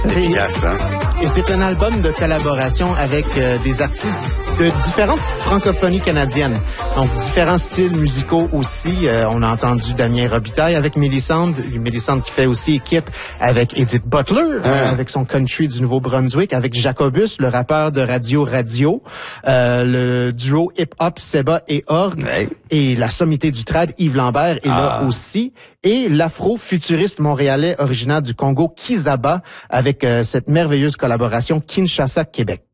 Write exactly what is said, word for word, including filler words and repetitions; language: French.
C'est efficace, hein? Et c'est un album de collaboration avec euh, des artistes de différentes francophonies canadiennes. Donc, différents styles musicaux aussi. Euh, on a entendu Damien Robitaille avec Mélissande. Mélissande qui fait aussi équipe avec Edith Butler, ah. euh, avec son country du Nouveau-Brunswick, avec Jacobus, le rappeur de Radio Radio, euh, le duo hip-hop Seba et Orgue, ouais. et la sommité du trad, Yves Lambert est ah. là aussi. Et l'afro-futuriste montréalais originaire du Congo, Kizaba, avec euh, cette merveilleuse collaboration Kinshasa-Québec.